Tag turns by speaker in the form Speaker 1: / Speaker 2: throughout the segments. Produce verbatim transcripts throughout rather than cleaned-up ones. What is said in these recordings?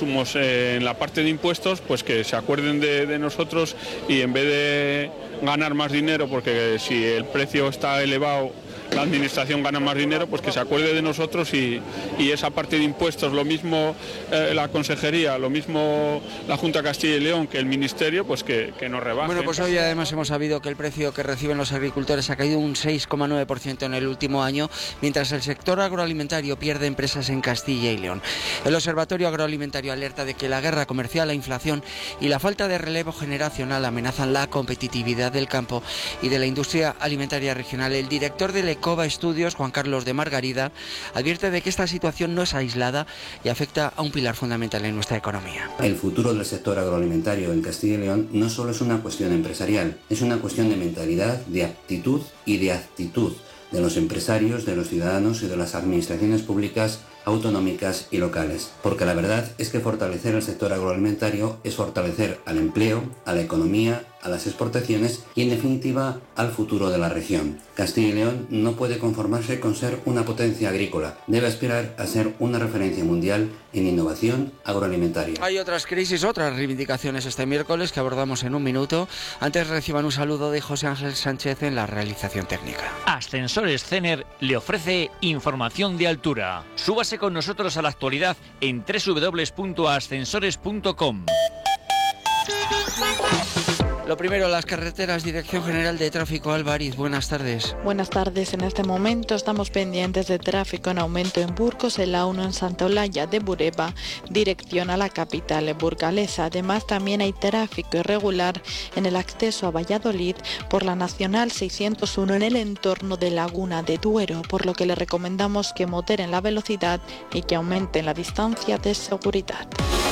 Speaker 1: insumos eh, en la parte de impuestos, pues que se acuerden de, de nosotros y en vez de ganar más dinero, porque si el precio está elevado, la administración gana más dinero, pues que se acuerde de nosotros y, y esa parte de impuestos, lo mismo eh, la consejería, lo mismo la Junta de Castilla y León que el Ministerio, pues que, que nos rebajen.
Speaker 2: Bueno, pues hoy además hemos sabido que el precio que reciben los agricultores ha caído un seis coma nueve por ciento en el último año, mientras el sector agroalimentario pierde empresas en Castilla y León. El Observatorio Agroalimentario alerta de que la guerra comercial, la inflación y la falta de relevo generacional amenazan la competitividad del campo y de la industria alimentaria regional. El director del Cova Estudios, Juan Carlos de Margarida, advierte de que esta situación no es aislada y afecta a un pilar fundamental en nuestra economía.
Speaker 3: El futuro del sector agroalimentario en Castilla y León no solo es una cuestión empresarial, es una cuestión de mentalidad, de aptitud y de actitud de los empresarios, de los ciudadanos y de las administraciones públicas autonómicas y locales. Porque la verdad es que fortalecer el sector agroalimentario es fortalecer al empleo, a la economía, a las exportaciones y en definitiva al futuro de la región. Castilla y León no puede conformarse con ser una potencia agrícola, debe aspirar a ser una referencia mundial en innovación agroalimentaria.
Speaker 2: Hay otras crisis, otras reivindicaciones este miércoles que abordamos en un minuto. Antes reciban un saludo de José Ángel Sánchez en la realización técnica.
Speaker 4: Ascensores Cener le ofrece información de altura. Súbase con nosotros a la actualidad en doble u doble u doble u punto ascensores punto com.
Speaker 2: Lo primero, las carreteras, Dirección General de Tráfico, Álvarez, buenas tardes.
Speaker 5: Buenas tardes, en este momento estamos pendientes de tráfico en aumento en Burgos, en la uno en Santa Olalla de Bureba, dirección a la capital burgalesa. Además, también hay tráfico irregular en el acceso a Valladolid por la Nacional seiscientos uno en el entorno de Laguna de Duero, por lo que le recomendamos que moderen la velocidad y que aumenten la distancia de seguridad.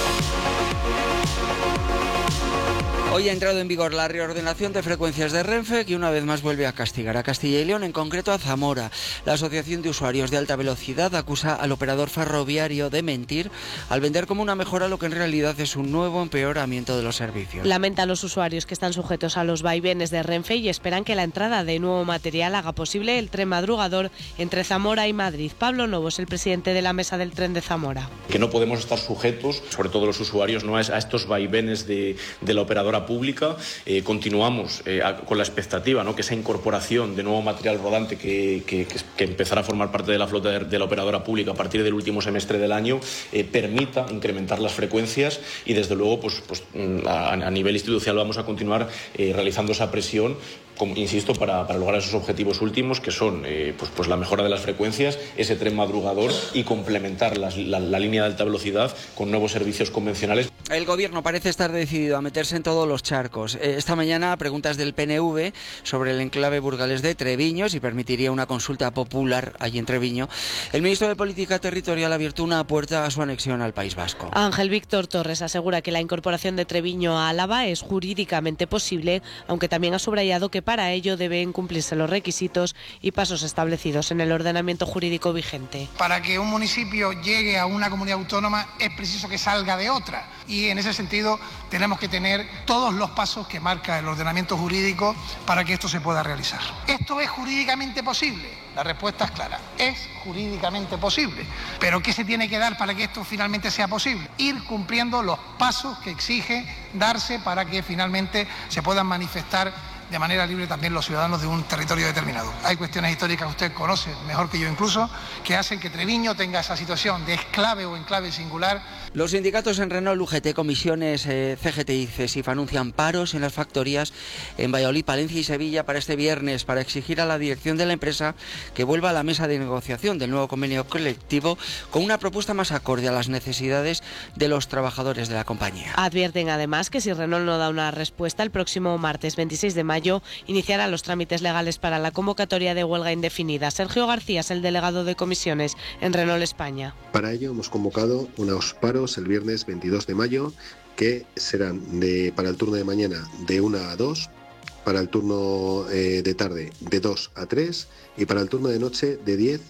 Speaker 2: Hoy ha entrado en vigor la reordenación de frecuencias de Renfe, que una vez más vuelve a castigar a Castilla y León, en concreto a Zamora. La Asociación de Usuarios de Alta Velocidad acusa al operador ferroviario de mentir al vender como una mejora lo que en realidad es un nuevo empeoramiento de los servicios.
Speaker 6: Lamenta a los usuarios que están sujetos a los vaivenes de Renfe y esperan que la entrada de nuevo material haga posible el tren madrugador entre Zamora y Madrid. Pablo Novo es el presidente de la Mesa del Tren de Zamora.
Speaker 7: Que no podemos estar sujetos, sobre todo los usuarios, ¿no?, a estos vaivenes de, de la operadora pública. Eh, continuamos eh, a, con la expectativa, ¿no?, que esa incorporación de nuevo material rodante que, que, que empezará a formar parte de la flota de, de la operadora pública a partir del último semestre del año eh, permita incrementar las frecuencias y desde luego pues, pues a, a nivel institucional vamos a continuar eh, realizando esa presión, como, insisto, para, para lograr esos objetivos últimos que son eh, pues, pues la mejora de las frecuencias, ese tren madrugador y complementar las, la, la línea de alta velocidad con nuevos servicios convencionales.
Speaker 2: El gobierno parece estar decidido a meterse en todos los charcos. Esta mañana preguntas del P N V sobre el enclave burgalés de Treviño, si permitiría una consulta popular allí en Treviño. El ministro de Política Territorial ha abierto una puerta a su anexión al País Vasco.
Speaker 6: Ángel Víctor Torres asegura que la incorporación de Treviño a Álava es jurídicamente posible, aunque también ha subrayado que para ello deben cumplirse los requisitos y pasos establecidos en el ordenamiento jurídico vigente.
Speaker 8: Para que un municipio llegue a una comunidad autónoma es preciso que salga de otra. Y en ese sentido tenemos que tener todos los pasos que marca el ordenamiento jurídico para que esto se pueda realizar. ¿Esto es jurídicamente posible? La respuesta es clara, es jurídicamente posible. ¿Pero qué se tiene que dar para que esto finalmente sea posible? Ir cumpliendo los pasos que exige darse para que finalmente se puedan manifestar de manera libre también los ciudadanos de un territorio determinado. Hay cuestiones históricas que usted conoce mejor que yo incluso, que hacen que Treviño tenga esa situación de exclave o enclave singular.
Speaker 2: Los sindicatos en Renault, U G T, Comisiones, eh, C G T y CESIF anuncian paros en las factorías en Valladolid, Palencia y Sevilla para este viernes, para exigir a la dirección de la empresa que vuelva a la mesa de negociación del nuevo convenio colectivo con una propuesta más acorde a las necesidades de los trabajadores de la compañía.
Speaker 6: Advierten además que si Renault no da una respuesta, el próximo martes veintiséis de mayo iniciará los trámites legales para la convocatoria de huelga indefinida. Sergio García es el delegado de comisiones en Renault España.
Speaker 9: Para ello hemos convocado unos paros el viernes veintidós de mayo que serán de, para el turno de mañana de una a dos, para el turno eh, de tarde de dos a tres y para el turno de noche de diez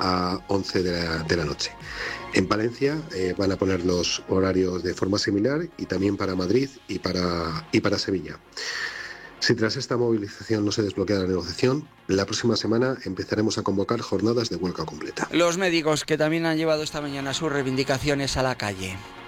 Speaker 9: a once de la, de la noche. En Palencia eh, van a poner los horarios de forma similar y también para Madrid y para, y para Sevilla. Si tras esta movilización no se desbloquea la negociación, la próxima semana empezaremos a convocar jornadas de huelga completa.
Speaker 2: Los médicos que también han llevado esta mañana sus reivindicaciones a la calle.